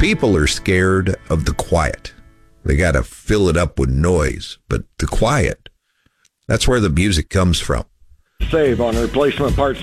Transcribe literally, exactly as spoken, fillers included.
People are scared of the quiet. They got to fill it up with noise, but the quiet, that's where the music comes from. Save on replacement parts